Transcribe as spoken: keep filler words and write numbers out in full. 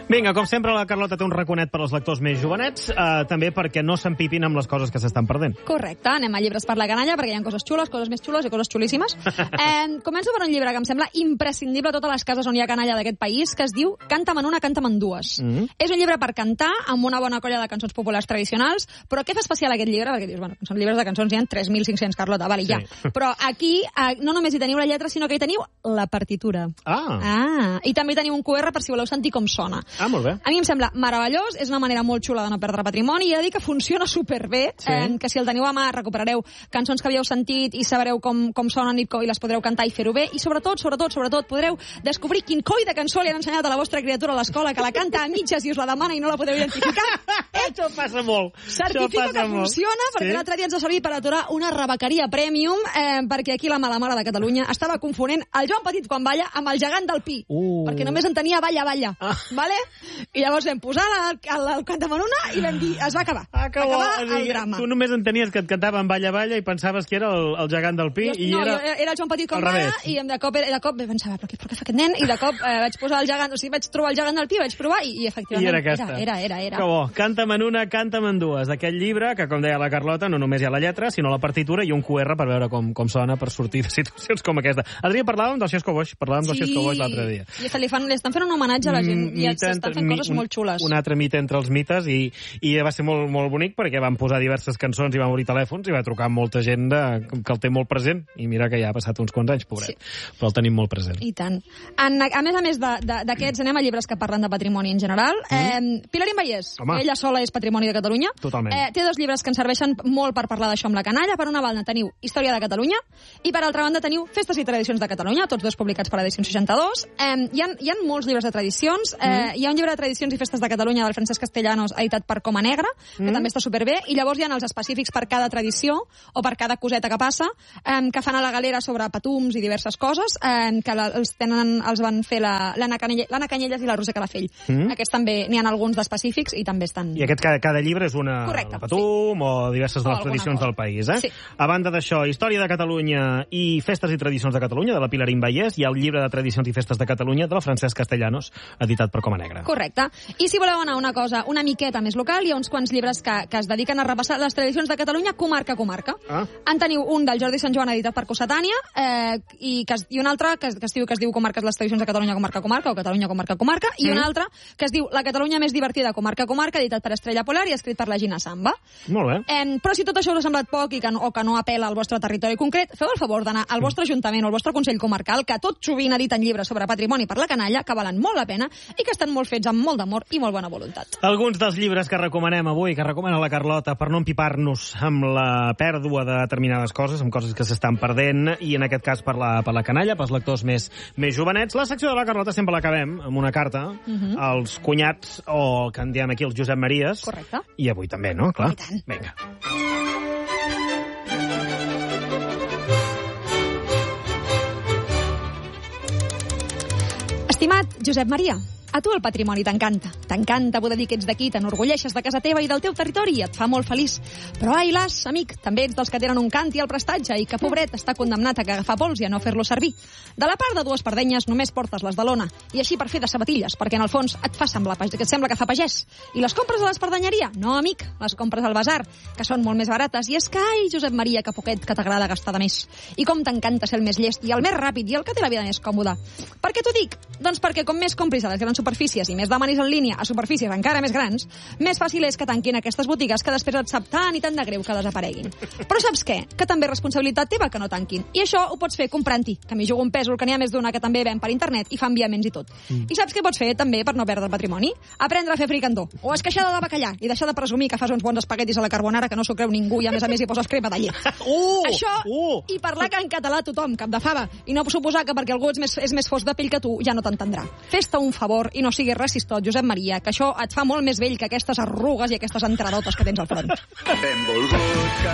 Vinga, com sempre, la Carlota té un raconet per als lectors més jovenets, eh, també perquè no s'empipin amb les coses que s'estan perdent. Correcte, anem a llibres per la canalla, perquè hi ha coses xules, coses més xules i coses xulíssimes. eh, començo per un llibre que em sembla imprescindible a totes les cases on hi ha canalla d'aquest país, que es diu Canta'm en una, canta'm en dues. Mm -hmm. És un llibre per cantar, amb una bona colla de cançons populars tradicionals, però què fa especial aquest llibre? Perquè dius, bueno, són llibres de cançons, hi ha tres mil cinc-cents, Carlota, vale, sí. ja. Però aquí eh, no només hi teniu la lletra, sinó que hi teniu la partitura. Ah. ah. I també hi teniu un cu erre per si voleu sentir com sona. Ah, molt bé. A mi em sembla meravellós, és una manera molt xula de no perdre patrimoni, i he de dir que funciona superbé, sí. eh, que si el teniu a mà recuperareu cançons que havíeu sentit i sabreu com, com sonen i, com, i les podreu cantar i fer-ho bé, i sobretot, sobretot, sobretot, podreu descobrir quin coi de cançó li han ensenyat a la vostra criatura a l'escola, que la canta a mitges i us la demana i no la podeu identificar. Eh? Això passa molt. Certifico passa que molt. funciona, perquè sí? l'altre dia ens ha servit per aturar una rebequeria premium, eh, perquè aquí la mala mare de Catalunya estava confonent el Joan Petit quan balla amb el gegant del Pi, uh. perquè només entenia balla, balla, ah. vale? I llavors vam posar el, el, el Canta'm en una i vam dir, es va acabar, ah, que acabar bo. el drama. Tu només entenies que et cantaven balla, balla i pensaves que era el, el gegant del Pi. Jo, i no, era... era el Joan Petit com balla, i de cop, de cop pensava, però què, però què fa aquest nen? I de cop eh, vaig posar el gegant, o sigui, vaig trobar el gegant del Pi, vaig provar i, i efectivament I era, aquesta. era, era, era. Que bo. Canta'm en una, canta'm en dues. D'aquest llibre, que com deia la Carlota, no només hi ha la lletra, sinó la partitura i un cu erre per veure com, com sona per sortir de situacions com aquesta. Adrià, parlàvem del Xesco Boix, parlàvem sí. del Xesco Boix l'altre dia. I li, fan, li estan fent un homenatge a la gent, i estan fent coses un, molt xules. Un altre mite entre els mites, i, i va ser molt, molt bonic, perquè van posar diverses cançons i van obrir telèfons, i va trucar molta gent de, que el té molt present, i mira que ja ha passat uns quants anys, pobret, sí. però el tenim molt present. I tant. En, a més a més d'aquests, anem a llibres que parlen de patrimoni en general. Mm. Eh, Pilarín Vallès, ella sola és patrimoni de Catalunya. Totalment. Eh, té dos llibres que ens serveixen molt per parlar d'això amb la canalla. Per una banda teniu Història de Catalunya, i per altra banda teniu Festes i Tradicions de Catalunya, tots dos publicats per Edicions seixanta-dos. Eh, hi, ha, hi ha molts llibres de tradicions. Eh, mm. Hi ha un llibre de Tradicions i Festes de Catalunya del Francesc Castellanos, editat per Coma Negra, que mm. també està superbé, i llavors hi ha els específics per cada tradició o per cada coseta que passa, eh, que fan a la galera sobre patums i diverses coses, eh, que la, els, tenen, els van fer l'Anna Canyelles i la Roser Calafell. Mm. Aquests també n'hi ha alguns d'específics i també estan... I aquest cada, cada llibre és una Correcte, patum sí. o diverses de les tradicions cosa. del país, eh? Sí. A banda d'això, Història de Catalunya i Festes i Tradicions de Catalunya, de la Pilarín Vallès, hi ha el llibre de Tradicions i Festes de Catalunya del Francesc Castellanos, editat per Coma Negra. Correcte. I si voleu anar a una cosa una miqueta més local, hi ha uns quants llibres que, que es dediquen a repassar les tradicions de Catalunya comarca a comarca. Ah. En teniu un del Jordi Sant Joan, editat per Cossetània, eh, i, que es, i un altre que es, que es diu que es diu Comarques les tradicions de Catalunya comarca a comarca, o Catalunya comarca a comarca, i mm. un altre que es diu La Catalunya més divertida comarca a comarca, editat per Estrella Polar i escrit per la Gina Samba. Molt bé. Eh, però si tot això us ha semblat poc i que no, o que no apela al vostre territori concret, feu el favor d'anar al vostre ajuntament o al vostre consell comarcal, que tot sovint editen llibres sobre patrimoni per la canalla, que valen molt la pena i que estan molt fets amb molt d'amor i molt bona voluntat. Alguns dels llibres que recomanem avui, que recomana la Carlota, per no empipar-nos amb la pèrdua de determinades coses, amb coses que s'estan perdent, i en aquest cas per la, per la canalla, pels lectors més, més jovenets. La secció de la Carlota sempre l'acabem amb una carta uh -huh. als cunyats, o que en diem aquí els Josep Maries. Correcte. I avui també, no? Clar. I tant. Vinga. Estimat Josep Maria, a tu el patrimoni t'encanta. T'encanta poder dir que ets d'aquí, t'enorgulleixes de casa teva i del teu territori i et fa molt feliç. Però ai las, amic, també ets dels que tenen un cant i el prestatge i que, pobret, està condemnat a agafar pols i a no fer-lo servir. De la part de dues pardenyes només portes les de l'ona, i així per fer de sabatilles, perquè en el fons et fa semblar que et sembla que fa pagès. I les compres a l'espardenyeria? No, amic, les compres al basar, que són molt més barates. I és que, ai, Josep Maria, que poquet que t'agrada gastar de més. I com t'encanta ser el més llest i el més ràpid i el que té la vida més còmoda. Per què t'ho dic? Doncs perquè com més compris a les grans superfícies i més demanis en línia a superfícies encara més grans, més fàcil és que tanquin aquestes botigues que després et sap tant i tant de greu que desapareguin. Però saps què? Que també és responsabilitat teva que no tanquin. I això ho pots fer comprant-hi, que m'hi jugo un pèsol, que n'hi ha més d'una que també ven per internet i fa enviaments i tot. Mm. I saps què pots fer també per no perdre el patrimoni? Aprendre a fer fricandó o esqueixada de bacallà i deixar de presumir que fas uns bons espaguetis a la carbonara que no s'ho creu ningú i a més a més hi poses crema de llet. Uh, això uh. i parlar que en català tothom, cap de fava, i no suposar que perquè algú és més, és més fos de pell que tu ja no t'entendrà. Fes-te un favor i no siguis resistot, Josep Maria, que això et fa molt més vell que aquestes arrugues i aquestes entradotes que tens al front. Benvolgut.